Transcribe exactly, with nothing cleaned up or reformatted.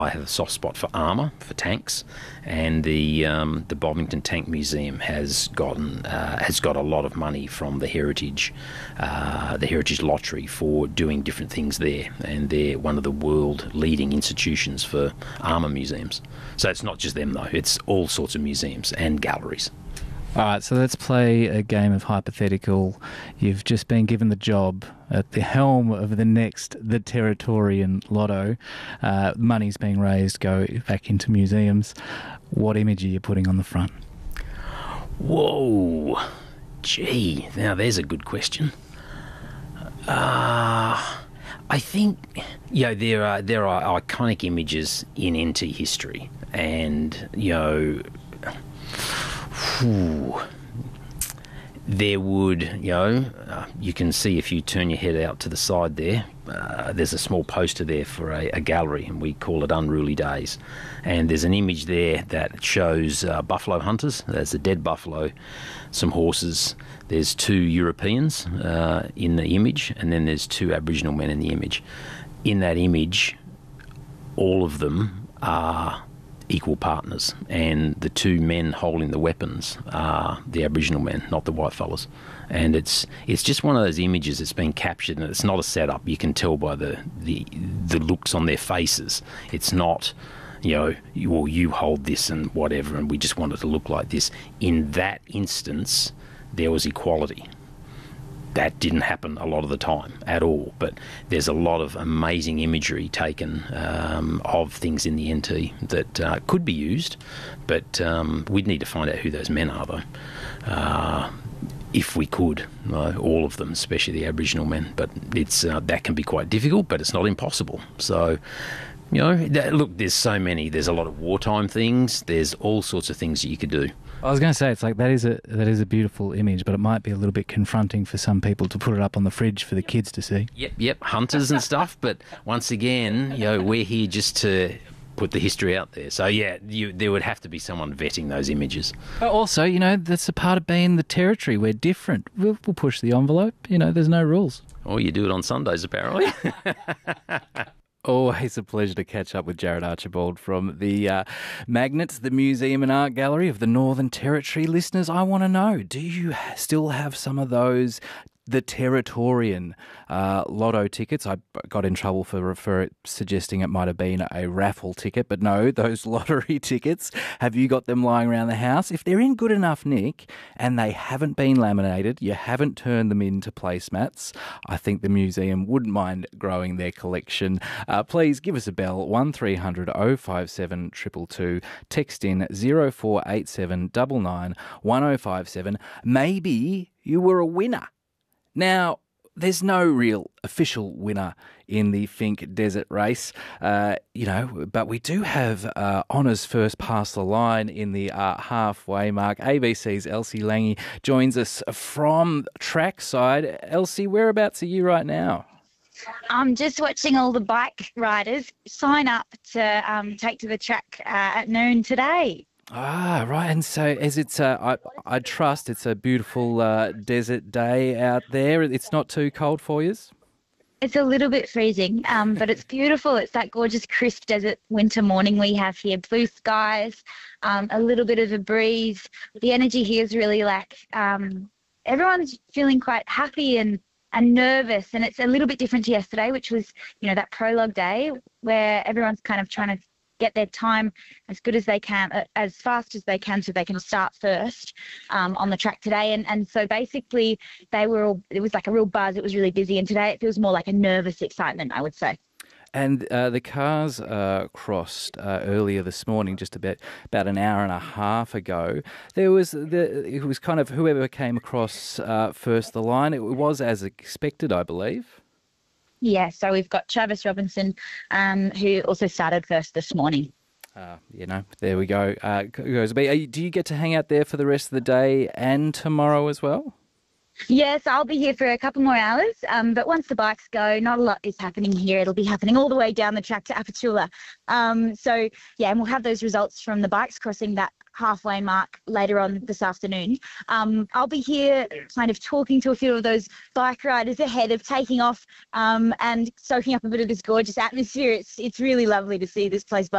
I have a soft spot for armour, for tanks, and the um, the Bovington Tank Museum has gotten uh, has got a lot of money from the Heritage uh, the Heritage Lottery for doing different things there, and they're one of the world leading institutions for armour museums. So it's not just them though; it's all sorts of museums and galleries. All right, so let's play a game of hypothetical. You've just been given the job at the helm of the next The Territorian Lotto. Uh, money's being raised, go back into museums. What image are you putting on the front? Whoa, gee, now there's a good question. Uh, I think, you know, there are, there are iconic images in N T history, and, you know... Ooh. There would, you know, uh, you can see if you turn your head out to the side there, uh, there's a small poster there for a, a gallery, and we call it Unruly Days. And there's an image there that shows uh, buffalo hunters. There's a dead buffalo, some horses. There's two Europeans uh, in the image, and then there's two Aboriginal men in the image. In that image, all of them are equal partners, and the two men holding the weapons are the Aboriginal men, not the white fellas. And it's it's just one of those images that's been captured, and it's not a setup. You can tell by the the, the looks on their faces. It's not, you know, well, you hold this and whatever, and we just want it to look like this. In that instance, there was equality. That didn't happen a lot of the time at all, but there's a lot of amazing imagery taken um, of things in the N T that uh, could be used, but um, we'd need to find out who those men are, though, uh, if we could, uh, all of them, especially the Aboriginal men. But it's uh, that can be quite difficult, but it's not impossible. So, you know, that, look, there's so many. There's a lot of wartime things. There's all sorts of things that you could do. I was going to say, it's like that is a that is a beautiful image, but it might be a little bit confronting for some people to put it up on the fridge for the kids to see. Yep, yep, hunters and stuff. But once again, you know, we're here just to put the history out there. So yeah, you, there would have to be someone vetting those images. But also, you know, that's a part of being the Territory. We're different. We'll, we'll push the envelope. You know, there's no rules. Or you do it on Sundays, apparently. Always a pleasure to catch up with Jared Archibald from the uh, Magnets, the Museum and Art Gallery of the Northern Territory. Listeners, I want to know, do you still have some of those the Territorian uh, lotto tickets? I got in trouble for, for suggesting it might have been a raffle ticket, but no, those lottery tickets. Have you got them lying around the house? If they're in good enough nick and they haven't been laminated, you haven't turned them into placemats, I think the museum wouldn't mind growing their collection. Uh, please give us a bell, one three hundred oh five seven two two two. Text in zero four eight seven nine nine one oh five seven. Maybe you were a winner. Now, there's no real official winner in the Finke Desert Race, uh, you know, but we do have uh, honours first past the line in the uh, halfway mark. A B C's Elsie Lange joins us from trackside. Elsie, whereabouts are you right now? I'm just watching all the bike riders sign up to um, take to the track uh, at noon today. Ah, right. And so as it's, uh, I, I trust it's a beautiful uh, desert day out there. It's not too cold for you? It's a little bit freezing, um, but it's beautiful. It's that gorgeous, crisp desert winter morning we have here. Blue skies, um, a little bit of a breeze. The energy here is really like um, everyone's feeling quite happy and, and nervous. And it's a little bit different to yesterday, which was, you know, that prologue day where everyone's kind of trying to get their time as good as they can, uh, as fast as they can, so they can start first um, on the track today. And and so basically they were all, it was like a real buzz. It was really busy. And today it feels more like a nervous excitement, I would say. And uh, the cars uh, crossed uh, earlier this morning, just about about an hour and a half ago. There was the it was kind of whoever came across uh, first the line. It was as expected, I believe. Yeah, so we've got Travis Robinson, um, who also started first this morning. Uh, you know, there we go. Uh, goes. Do you get to hang out there for the rest of the day and tomorrow as well? Yes, I'll be here for a couple more hours, um, but once the bikes go, not a lot is happening here. It'll be happening all the way down the track to Apatula. Um, so, yeah, and we'll have those results from the bikes crossing that halfway mark later on this afternoon. Um, I'll be here kind of talking to a few of those bike riders ahead of taking off um, and soaking up a bit of this gorgeous atmosphere. It's, it's really lovely to see this place